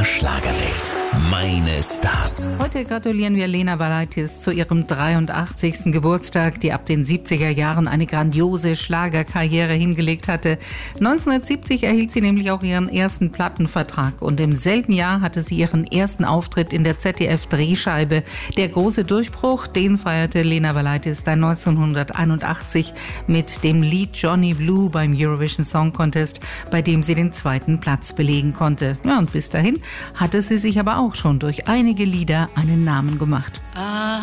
Schlagerwelt. Meine Stars. Heute gratulieren wir Lena Valaitis zu ihrem 83. Geburtstag, die ab den 70er Jahren eine grandiose Schlagerkarriere hingelegt hatte. 1970 erhielt sie nämlich auch ihren ersten Plattenvertrag und im selben Jahr hatte sie ihren ersten Auftritt in der ZDF-Drehscheibe. Der große Durchbruch, den feierte Lena Valaitis dann 1981 mit dem Lied Johnny Blue beim Eurovision Song Contest, bei dem sie den zweiten Platz belegen konnte. Ja, und bis dahin hatte sie sich aber auch schon durch einige Lieder einen Namen gemacht.